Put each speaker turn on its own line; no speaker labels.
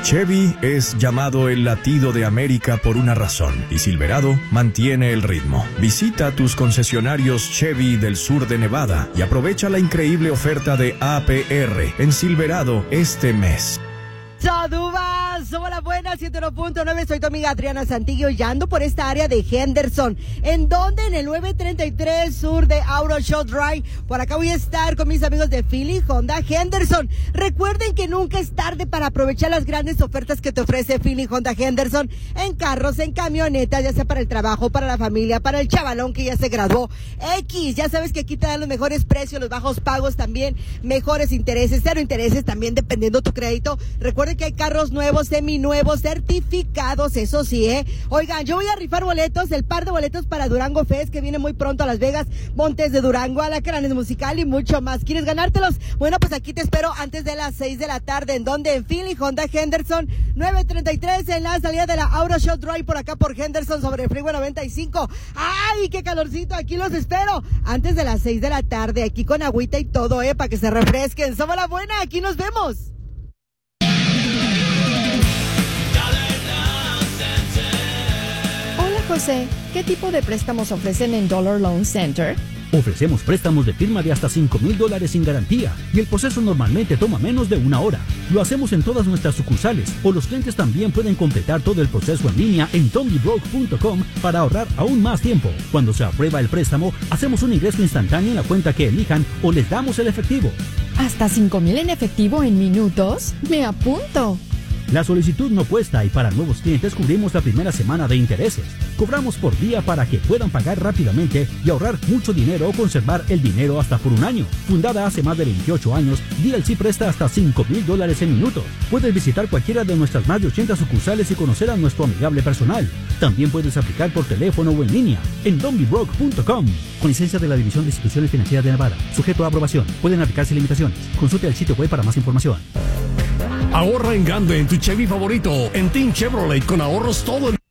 Chevy es llamado el latido de América por una razón, y Silverado mantiene el ritmo. Visita tus concesionarios Chevy del sur de Nevada y aprovecha la increíble oferta de APR en Silverado este mes.
¡Sadubas! Somos la buena 101.9. Soy tu amiga Adriana Santillo y ando por esta área de Henderson. ¿En dónde? En el 933 sur de Auto Show Drive. Por acá voy a estar con mis amigos de Philly Honda Henderson. Recuerden que nunca es tarde para aprovechar las grandes ofertas que te ofrece Philly Honda Henderson en carros, en camionetas, ya sea para el trabajo, para la familia, para el chavalón que ya se graduó. Ya sabes que aquí te dan los mejores precios, los bajos pagos también, mejores intereses, cero intereses también dependiendo tu crédito. Recuerden que hay carros nuevos, seminuevos, certificados, eso sí, Oigan, yo voy a rifar boletos, el par de boletos para Durango Fest, que viene muy pronto a Las Vegas, Montes de Durango, Alacranes Musical y mucho más. ¿Quieres ganártelos? Bueno, pues aquí te espero antes de las 6 de la tarde, ¿en donde? En Philly Honda Henderson, 933, en la salida de la Auto Show Drive, por acá por Henderson, sobre Freeway 95. ¡Ay, qué calorcito! Aquí los espero antes de las 6 de la tarde, aquí con agüita y todo, para que se refresquen. Somos la buena, aquí nos vemos.
José, ¿qué tipo de préstamos ofrecen en Dollar Loan Center?
Ofrecemos préstamos de firma de hasta $5,000 sin garantía y el proceso normalmente toma menos de 1 hora. Lo hacemos en todas nuestras sucursales o los clientes también pueden completar todo el proceso en línea en TonyBroke.com para ahorrar aún más tiempo. Cuando se aprueba el préstamo, hacemos un ingreso instantáneo en la cuenta que elijan o les damos el efectivo.
¿Hasta $5,000 en efectivo en minutos? ¡Me apunto!
La solicitud no cuesta y para nuevos clientes cubrimos la primera semana de intereses. Cobramos por día para que puedan pagar rápidamente y ahorrar mucho dinero o conservar el dinero hasta por 1 año. Fundada hace más de 28 años, DLC presta hasta $5,000 en minutos. Puedes visitar cualquiera de nuestras más de 80 sucursales y conocer a nuestro amigable personal. También puedes aplicar por teléfono o en línea en DonBeBroke.com. Con licencia de la División de Instituciones Financieras de Nevada. Sujeto a aprobación. Pueden aplicarse limitaciones. Consulte el sitio web para más información.
Ahorra en grande en tu Chevy favorito en Team Chevrolet con ahorros todo el